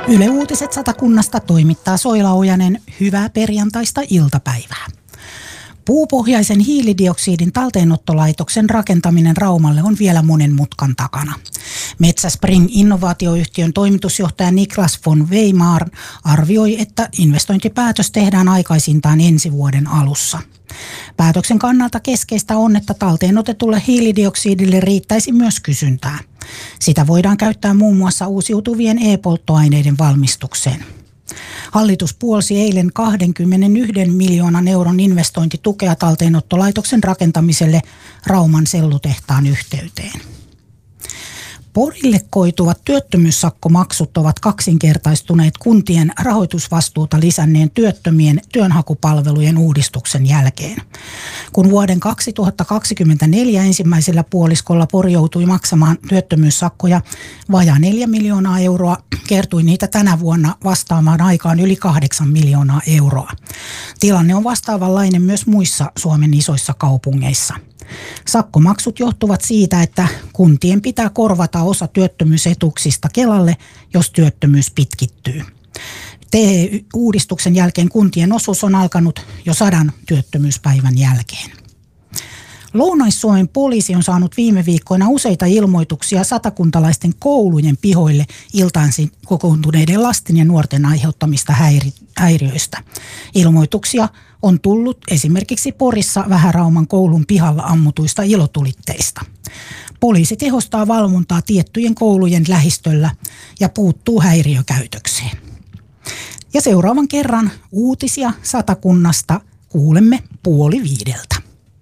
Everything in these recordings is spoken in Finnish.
Yle Uutiset Satakunnasta toimittaa Soila Ojanen. Hyvää perjantaista iltapäivää. Puupohjaisen hiilidioksidin talteenottolaitoksen rakentaminen Raumalle on vielä monen mutkan takana. Metsäspring innovaatioyhtiön toimitusjohtaja Niklas von Weimar arvioi, että investointipäätös tehdään aikaisintaan ensi vuoden alussa. Päätöksen kannalta keskeistä on, että talteenotetulle hiilidioksidille riittäisi myös kysyntää. Sitä voidaan käyttää muun muassa uusiutuvien e-polttoaineiden valmistukseen. Hallitus puolsi eilen 21 miljoonan euron investointitukea talteenottolaitoksen rakentamiselle Rauman sellutehtaan yhteyteen. Porille koituvat työttömyyssakkomaksut ovat kaksinkertaistuneet kuntien rahoitusvastuuta lisänneen työttömien työnhakupalvelujen uudistuksen jälkeen. Kun vuoden 2024 ensimmäisellä puoliskolla Pori joutui maksamaan työttömyyssakkoja vajaa 4 miljoonaa euroa, kertui niitä tänä vuonna vastaamaan aikaan yli 8 miljoonaa euroa. Tilanne on vastaavanlainen myös muissa Suomen isoissa kaupungeissa. Sakkomaksut johtuvat siitä, että kuntien pitää korvata osa työttömyysetuuksista Kelalle, jos työttömyys pitkittyy. TE-uudistuksen jälkeen kuntien osuus on alkanut jo 100 työttömyyspäivän jälkeen. Lounais-Suomen poliisi on saanut viime viikkoina useita ilmoituksia satakuntalaisten koulujen pihoille iltaisin kokoontuneiden lasten ja nuorten aiheuttamista häiriöistä. Ilmoituksia on tullut esimerkiksi Porissa Vähä-Rauman koulun pihalla ammutuista ilotulitteista. Poliisi tehostaa valvontaa tiettyjen koulujen lähistöllä ja puuttuu häiriökäytökseen. Ja seuraavan kerran uutisia Satakunnasta kuulemme 4:30.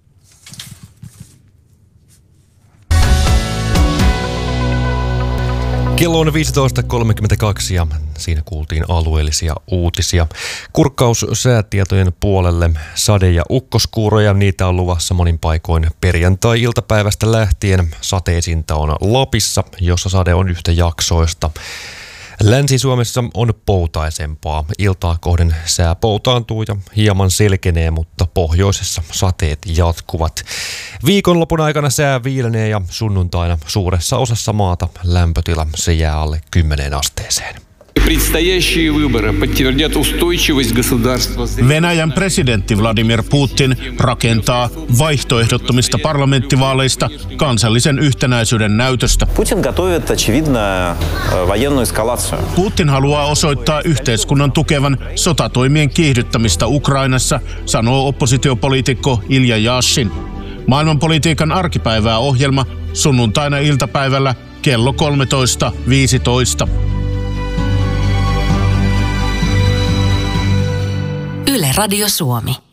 Kello on 15.32 ja siinä kuultiin alueellisia uutisia. Kurkkaus säätietojen puolelle. Sade- ja ukkoskuuroja, niitä on luvassa monin paikoin perjantai-iltapäivästä lähtien. Sateisinta on Lapissa, jossa sade on yhtäjaksoista. Länsi-Suomessa on poutaisempaa. Iltaa kohden sää poutaantuu ja hieman selkenee, mutta pohjoisessa sateet jatkuvat. Viikonlopun aikana sää viilenee ja sunnuntaina suuressa osassa maata lämpötila se jää alle 10 asteeseen. Venäjän presidentti Vladimir Putin rakentaa vaihtoehdottomista parlamenttivaaleista kansallisen yhtenäisyyden näytöstä. Putin haluaa osoittaa yhteiskunnan tukevan sotatoimien kiihdyttämistä Ukrainassa, sanoo oppositiopoliitikko Ilja Yashin. Maailmanpolitiikan arkipäivää ohjelma sunnuntaina iltapäivällä kello 13.15. Yle Radio Suomi.